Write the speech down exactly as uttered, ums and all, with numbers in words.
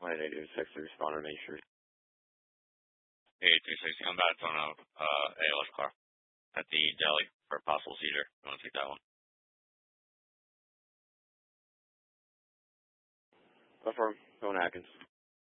Why did I do text the responder? Make sure. Hey, three sixty, I'm about to phone out uh, A L S car at the deli for a possible seizure. You want to take that one? Affirm. Phone Atkins.